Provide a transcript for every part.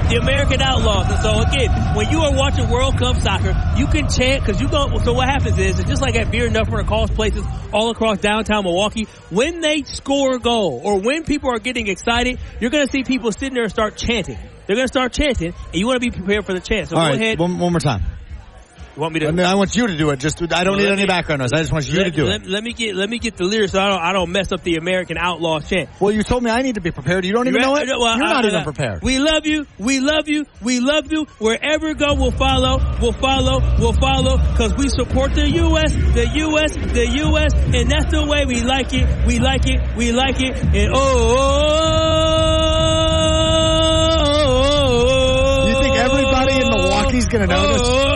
the American Outlaws. And so again, when you are watching World Cup soccer, you can chant because you go. So what happens is, it's just like at Beer Nuffer and Cost places all across downtown Milwaukee. When they score a goal or when people are getting excited, you're going to see people sitting there and start chanting. They're going to start chanting, and you want to be prepared for the chant. So all go ahead. One more time. You want me to? I want you to do it. I don't need any background noise. I just want you to do it. Let me get the lyrics so I don't mess up the American Outlaw chant. Well, you told me I need to be prepared. You don't even know it? Well, you're not even prepared. We love you. We love you. We love you. Wherever you go, we'll follow. We'll follow. We'll follow. Because we support the U.S., the U.S., the U.S., and that's the way we like it. We like it. We like it. And you think everybody in Milwaukee's going to know this?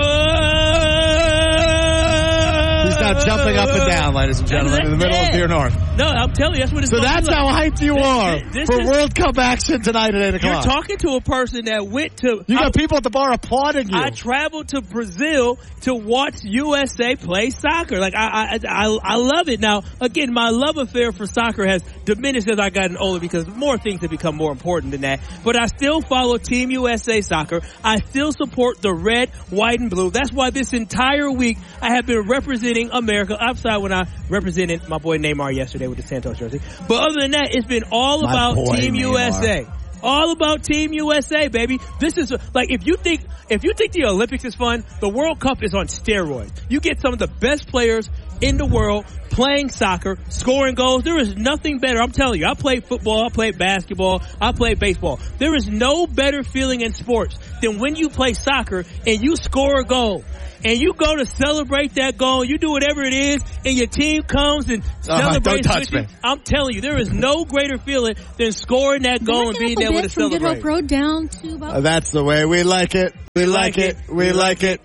Jumping up and down, ladies and gentlemen, in the middle of Beer North. No, I'm telling you, that's what it's so that's like. how hyped you are for World Cup action tonight at 8 o'clock. You're talking to a person that went to... You got people at the bar applauding you. I traveled to Brazil to watch USA play soccer. Like, I love it. Now, again, my love affair for soccer has diminished as I gotten older because more things have become more important than that. But I still follow Team USA soccer. I still support the red, white, and blue. That's why this entire week I have been representing America, outside when I represented my boy Neymar yesterday with the Santos jersey. But other than that, it's been all about Team USA. All about Team USA, baby. This is like, if you think the Olympics is fun, the World Cup is on steroids. You get some of the best players in the world playing soccer, scoring goals. There is nothing better. I'm telling you, I played football, I played basketball, I played baseball. There is no better feeling in sports than when you play soccer and you score a goal. And you go to celebrate that goal, you do whatever it is, and your team comes and celebrates with you. I'm telling you, there is no greater feeling than scoring that goal and being able to celebrate. From Good Hope Road down to about... That's the way we like it. We like it. We like it.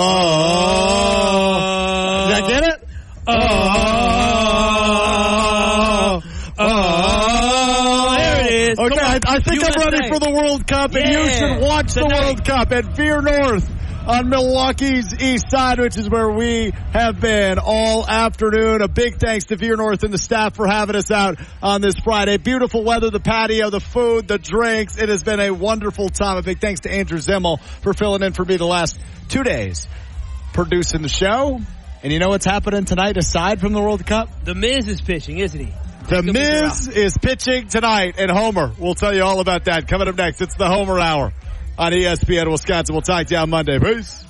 Oh. Did I get it? There it is. Okay, I think I'm ready for the World Cup, and you should watch the World Cup at Beer North on Milwaukee's East Side, which is where we have been all afternoon. A big thanks to Veer North and the staff for having us out on this Friday. Beautiful weather, the patio, the food, the drinks. It has been a wonderful time. A big thanks to Andrew Zimmel for filling in for me the last 2 days producing the show. And you know what's happening tonight aside from the World Cup? The Miz is pitching, isn't he? The Miz is pitching tonight, and Homer. We'll tell you all about that. Coming up next, it's the Homer Hour on ESPN Wisconsin. We'll talk to you on Monday. Peace.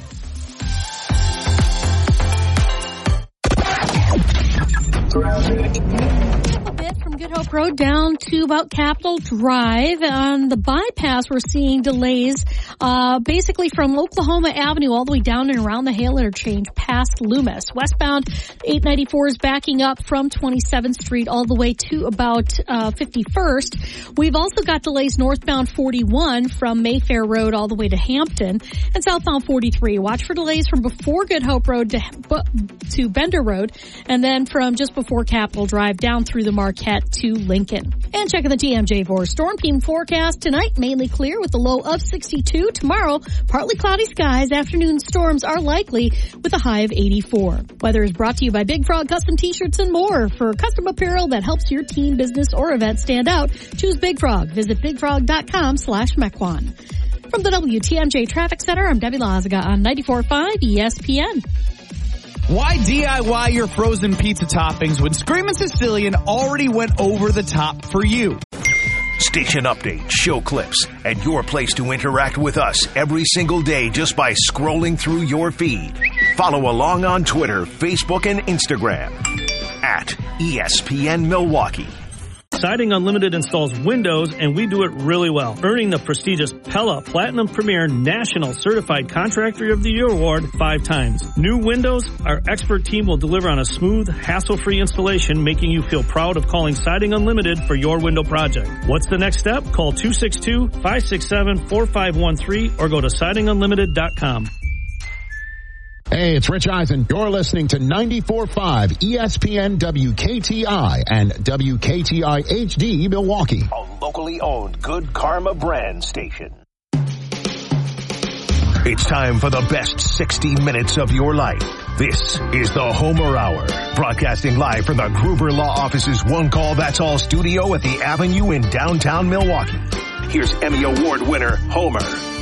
A bit from Good Hope Road down to about Capitol Drive. On the bypass, we're seeing delays basically from Oklahoma Avenue all the way down and around the Hale interchange past Loomis. Westbound 894 is backing up from 27th Street all the way to about 51st. We've also got delays northbound 41 from Mayfair Road all the way to Hampton, and southbound 43. Watch for delays from before Good Hope Road to Bender Road, and then from just before Capitol Drive down through the Marquette to Lincoln. And checking the TMJ4 storm team forecast tonight, mainly clear with a low of 62. Tomorrow, partly cloudy skies. Afternoon storms are likely with a high of 84. Weather is brought to you by Big Frog Custom T-shirts and more. For custom apparel that helps your team, business, or event stand out, choose Big Frog. Visit bigfrog.com/Mequon. From the WTMJ Traffic Center, I'm Debbie Lazaga on 94.5 ESPN. Why DIY your frozen pizza toppings when Screamin' Sicilian already went over the top for you? Station updates, show clips, and your place to interact with us every single day just by scrolling through your feed. Follow along on Twitter, Facebook, and Instagram at ESPN Milwaukee. Siding Unlimited installs windows, and we do it really well, earning the prestigious Pella Platinum Premier National Certified Contractor of the Year Award 5 times. New windows, our expert team will deliver on a smooth, hassle-free installation, making you feel proud of calling Siding Unlimited for your window project. What's the next step? Call 262-567-4513 or go to sidingunlimited.com. Hey, it's Rich Eisen. You're listening to 94.5 ESPN WKTI and WKTI HD Milwaukee. A locally owned Good Karma brand station. It's time for the best 60 minutes of your life. This is the Homer Hour, broadcasting live from the Gruber Law Office's One Call That's All studio at the Avenue in downtown Milwaukee. Here's Emmy Award winner Homer.